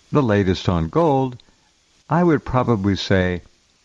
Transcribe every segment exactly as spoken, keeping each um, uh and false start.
the latest on gold, I would probably say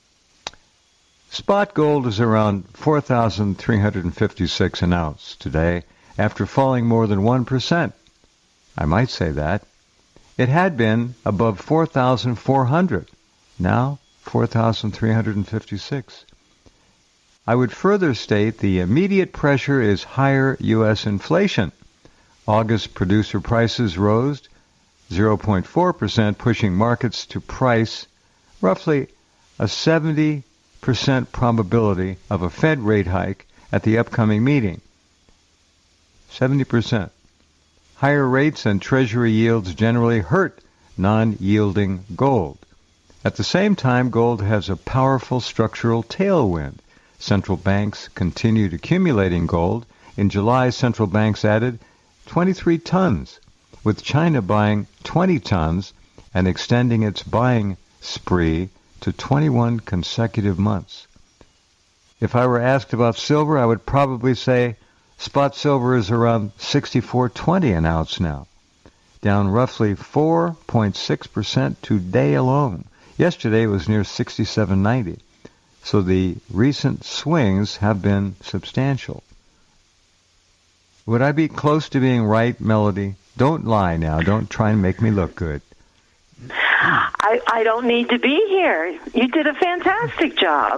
spot gold is around four thousand three hundred fifty-six an ounce today after falling more than one percent. I might say that. It had been above four thousand four hundred. Now, four thousand three hundred fifty-six. I would further state the immediate pressure is higher U S inflation. August producer prices rose zero point four percent, pushing markets to price roughly a seventy percent probability of a Fed rate hike at the upcoming meeting. seventy percent. Higher rates and Treasury yields generally hurt non-yielding gold. At the same time, gold has a powerful structural tailwind. Central banks continued accumulating gold. In July, central banks added twenty-three tons, with China buying twenty tons and extending its buying spree to twenty-one consecutive months. If I were asked about silver, I would probably say spot silver is around sixty-four twenty an ounce now, down roughly four point six percent today alone. Yesterday it was near sixty-seven ninety. So the recent swings have been substantial. Would I be close to being right, Melody? Don't lie now. Don't try and make me look good. I, I don't need to be here. You did a fantastic job.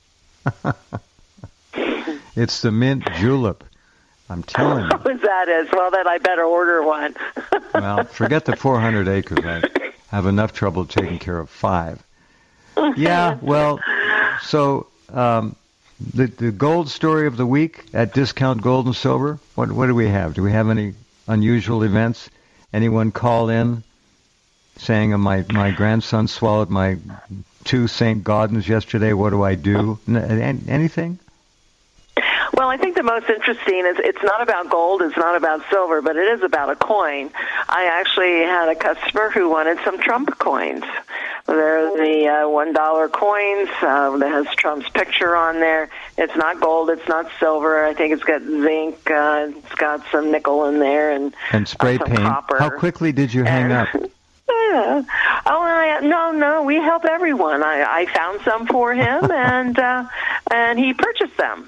It's the mint julep. I'm telling you. Oh, that is. Well, then I better order one. Well, forget the four hundred acres. I have enough trouble taking care of five. Yeah, well, so um, the the gold story of the week at Discount Gold and Silver, what what do we have? Do we have any unusual events? Anyone call in saying, my, my grandson swallowed my two Saint Gaudens yesterday, what do I do? N- anything? Well, I think the most interesting is it's not about gold, it's not about silver, but it is about a coin. I actually had a customer who wanted some Trump coins. They're the uh, one dollar coins uh, that has Trump's picture on there. It's not gold, it's not silver. I think it's got zinc, uh, it's got some nickel in there. And, and spray uh, paint. Copper. How quickly did you hang and, up? Yeah. Oh, I, no, no, we help everyone. I, I found some for him, and uh, and he purchased them.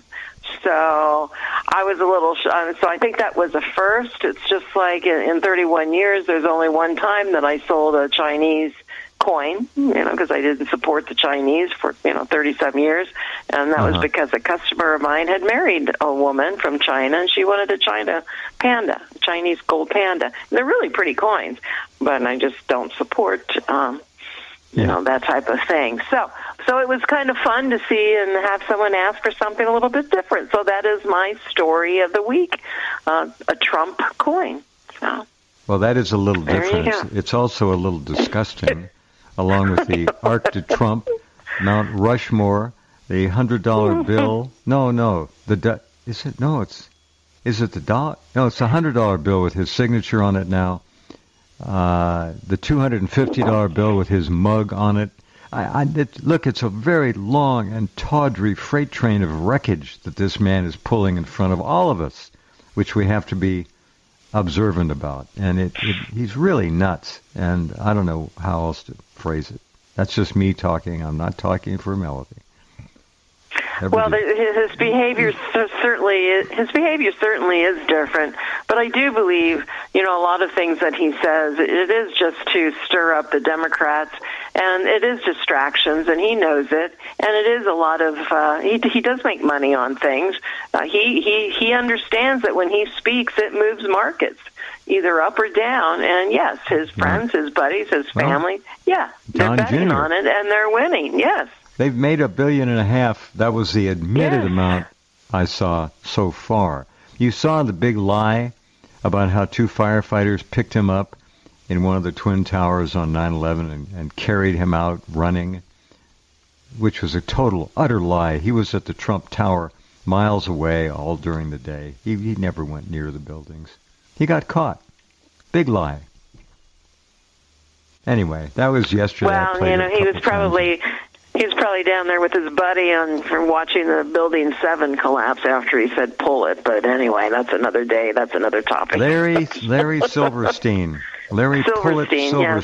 So I was a little, sh- so I think that was a first. It's just like in, in thirty-one years, there's only one time that I sold a Chinese coin, you know, because I didn't support the Chinese for, you know, thirty-seven years. And that uh-huh. was because a customer of mine had married a woman from China, and she wanted a China panda, Chinese gold panda. And they're really pretty coins, but I just don't support, um, you yeah. know, that type of thing. So, so it was kind of fun to see and have someone ask for something a little bit different. So that is my story of the week, uh, a Trump coin. So. Well, that is a little different. It's also a little disgusting, along with the Arc de Trump, Mount Rushmore, the hundred dollar bill. No, no, the do- is it? No, it's is it the dollar? No, it's a hundred dollar bill with his signature on it now. Uh, the two hundred and fifty dollar bill with his mug on it. I, I it, look, it's a very long and tawdry freight train of wreckage that this man is pulling in front of all of us, which we have to be observant about. And it, it he's really nuts. And I don't know how else to phrase it. That's just me talking. I'm not talking for Melody. Every well, his, his behavior certainly is, his behavior certainly is different. But I do believe, you know, a lot of things that he says, it is just to stir up the Democrats, and it is distractions, and he knows it. And it is a lot of uh, he he does make money on things. Uh, he he he understands that when he speaks, it moves markets either up or down. And yes, his friends, his buddies, his family, well, yeah, they're Don betting Junior on it, and they're winning. Yes. They've made a billion and a half. That was the admitted yes. amount I saw so far. You saw the big lie about how two firefighters picked him up in one of the Twin Towers on nine eleven and, and carried him out running, which was a total, utter lie. He was at the Trump Tower miles away all during the day. He, he never went near the buildings. He got caught. Big lie. Anyway, that was yesterday. Well, you know, he was probably... Times. He's probably down there with his buddy on for watching the Building seven collapse after he said pull it. But anyway, that's another day. That's another topic. Larry Larry Silverstein. Larry Silverstein, Pullett Silverstein. Yes.